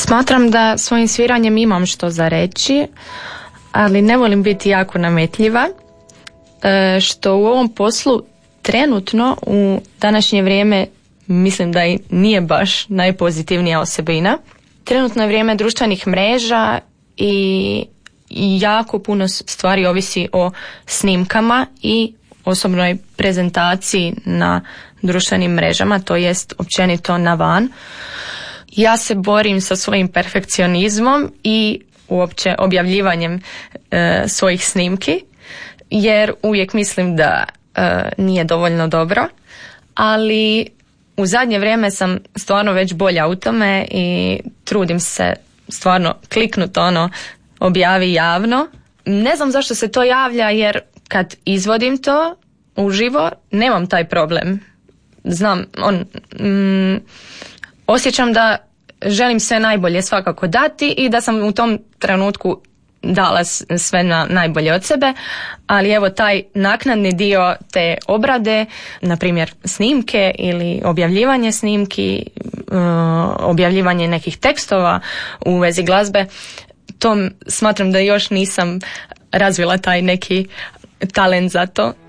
Smatram da svojim sviranjem imam što za reći, ali ne volim biti jako nametljiva, što u ovom poslu trenutno u današnje vrijeme mislim da i nije baš najpozitivnija osobina. Trenutno je vrijeme društvenih mreža i jako puno stvari ovisi o snimkama i osobnoj prezentaciji na društvenim mrežama, to jest općenito na van. Ja se borim sa svojim perfekcionizmom i uopće objavljivanjem svojih snimki, jer uvijek mislim da nije dovoljno dobro, ali u zadnje vrijeme sam stvarno već bolja u tome i trudim se stvarno kliknut objavi javno. Ne znam zašto se to javlja, jer kad izvodim to uživo nemam taj problem. Znam, osjećam da želim sve najbolje svakako dati i da sam u tom trenutku dala sve najbolje od sebe, ali evo taj naknadni dio te obrade, na primjer snimke ili objavljivanje snimki, objavljivanje nekih tekstova u vezi glazbe, to smatram da još nisam razvila taj neki talent za to.